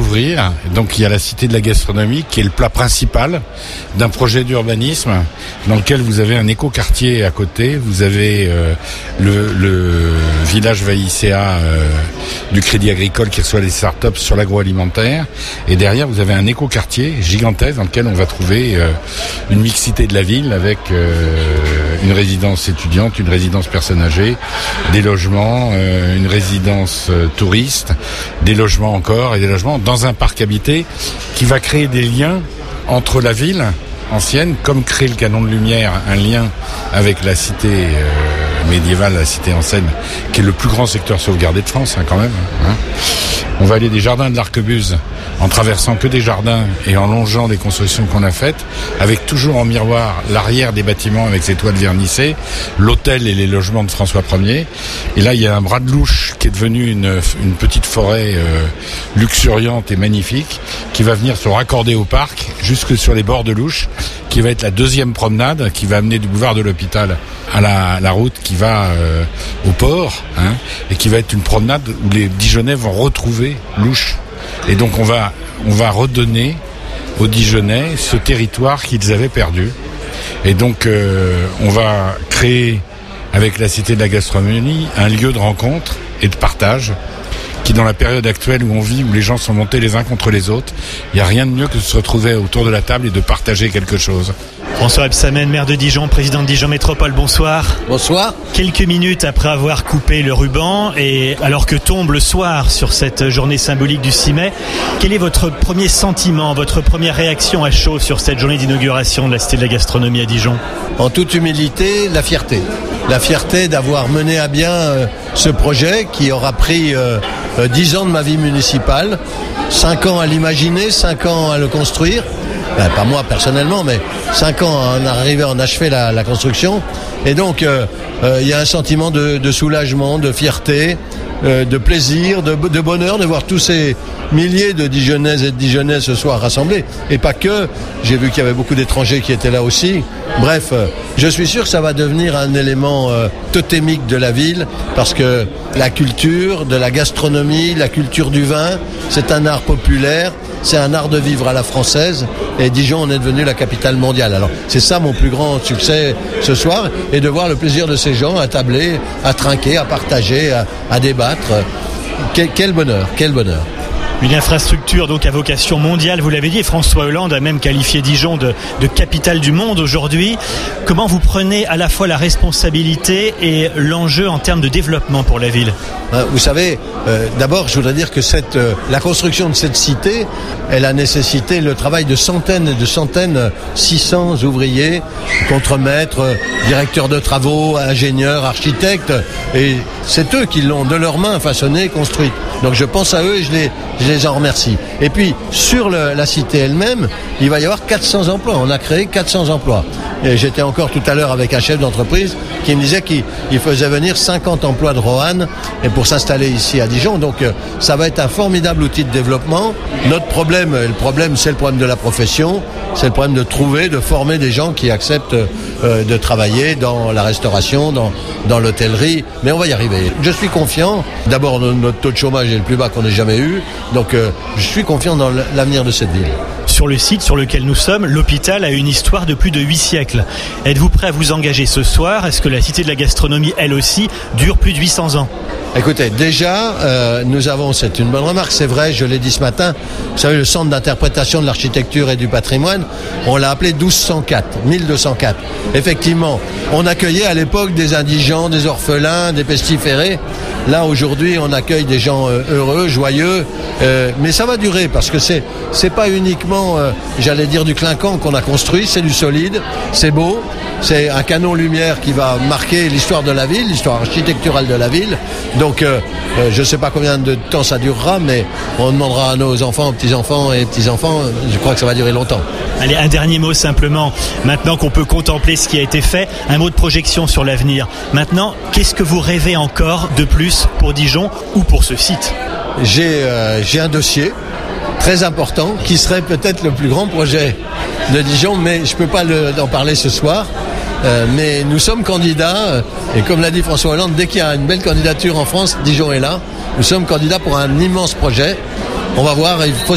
d'ouvrir. Donc il y a la Cité de la Gastronomie qui est le plat principal d'un projet d'urbanisme dans lequel vous avez un écoquartier à côté. Vous avez le village Vaïcea du Crédit Agricole qui reçoit les startups sur l'agroalimentaire. Et derrière, vous avez un écoquartier gigantesque dans lequel on va trouver une mixité de la ville avec une résidence étudiante, une résidence personnes âgées, des logements, une résidence touriste, des logements encore et des logements dans un parc habité qui va créer des liens entre la ville ancienne, comme crée le Canon de Lumière, un lien avec la cité médiévale, la cité ancienne, qui est le plus grand secteur sauvegardé de France, quand même. On va aller des jardins de l'Arquebuse en traversant que des jardins et en longeant des constructions qu'on a faites, avec toujours en miroir l'arrière des bâtiments avec ses toiles vernissées, l'hôtel et les logements de François Ier. Et là, il y a un bras de louche qui est devenu une petite forêt luxuriante et magnifique, qui va venir se raccorder au parc, jusque sur les bords de l'Ouche, qui va être la deuxième promenade, qui va amener du boulevard de l'Hôpital à la route qui va au port, et qui va être une promenade où les Dijonnais vont retrouver l'Ouche. Et donc on va redonner aux Dijonnais ce territoire qu'ils avaient perdu. Et donc on va créer avec la Cité de la Gastronomie un lieu de rencontre et de partage qui, dans la période actuelle où on vit, où les gens sont montés les uns contre les autres, il n'y a rien de mieux que de se retrouver autour de la table et de partager quelque chose. François Rebsamen, maire de Dijon, président de Dijon Métropole, bonsoir. Bonsoir. Quelques minutes après avoir coupé le ruban et alors que tombe le soir sur cette journée symbolique du 6 mai, quel est votre premier sentiment, votre première réaction à chaud sur cette journée d'inauguration de la Cité de la Gastronomie à Dijon ? En toute humilité, la fierté. La fierté d'avoir mené à bien ce projet qui aura pris 10 ans de ma vie municipale, 5 ans à l'imaginer, 5 ans à le construire. Pas moi personnellement, mais 5 ans à en arriver à en achever la construction. Et donc, il y a un sentiment de soulagement, de fierté, de plaisir, de bonheur de voir tous ces milliers de Dijonnaises et de Dijonnais ce soir rassemblés. Et pas que, j'ai vu qu'il y avait beaucoup d'étrangers qui étaient là aussi. Bref, je suis sûr que ça va devenir un élément totémique de la ville, parce que la culture de la gastronomie, la culture du vin, c'est un art populaire. C'est un art de vivre à la française, et Dijon en est devenu la capitale mondiale. Alors c'est ça mon plus grand succès ce soir, et de voir le plaisir de ces gens à tabler, à trinquer, à partager, à débattre. Quel bonheur, quel bonheur. Une infrastructure donc à vocation mondiale, vous l'avez dit, François Hollande a même qualifié Dijon de capitale du monde aujourd'hui. Comment vous prenez à la fois la responsabilité et l'enjeu en termes de développement pour la ville ? Vous savez, d'abord je voudrais dire que la construction de cette cité, elle a nécessité le travail de centaines et de centaines, 600 ouvriers, contremaîtres, directeurs de travaux, ingénieurs, architectes, et c'est eux qui l'ont de leurs mains façonné, construite. Donc je pense à eux et je les en remercie. Et puis, sur la cité elle-même, il va y avoir 400 emplois. On a créé 400 emplois. Et j'étais encore tout à l'heure avec un chef d'entreprise qui me disait qu'il faisait venir 50 emplois de Roanne et pour s'installer ici à Dijon. Donc, ça va être un formidable outil de développement. Notre problème, c'est le problème de la profession. C'est le problème de trouver, de former des gens qui acceptent de travailler dans la restauration, dans l'hôtellerie. Mais on va y arriver. Je suis confiant. D'abord, notre taux de chômage est le plus bas qu'on ait jamais eu. Donc, je suis confiant dans l'avenir de cette ville. Sur le site sur lequel nous sommes, l'hôpital a une histoire de plus de 8 siècles. Êtes-vous prêt à vous engager ce soir ? Est-ce que la Cité de la Gastronomie, elle aussi, dure plus de 800 ans ? Écoutez, déjà, nous avons, c'est une bonne remarque, c'est vrai, je l'ai dit ce matin, vous savez, le centre d'interprétation de l'architecture et du patrimoine, on l'a appelé 1204. Effectivement, on accueillait à l'époque des indigents, des orphelins, des pestiférés. Là, aujourd'hui, on accueille des gens heureux, joyeux, mais ça va durer parce que c'est pas uniquement, j'allais dire, du clinquant qu'on a construit, c'est du solide, c'est beau, c'est un canon lumière qui va marquer l'histoire de la ville, l'histoire architecturale de la ville. Donc, je ne sais pas combien de temps ça durera, mais on demandera à nos enfants, petits-enfants et petits-enfants, je crois que ça va durer longtemps. Allez, un dernier mot simplement. Maintenant qu'on peut contempler ce qui a été fait, un mot de projection sur l'avenir. Maintenant, qu'est-ce que vous rêvez encore de plus pour Dijon ou pour ce site ? J'ai un dossier très important qui serait peut-être le plus grand projet de Dijon, mais je ne peux pas en parler ce soir. Mais nous sommes candidats, et comme l'a dit François Hollande, dès qu'il y a une belle candidature en France, Dijon est là. Nous sommes candidats pour un immense projet. On va voir, il faut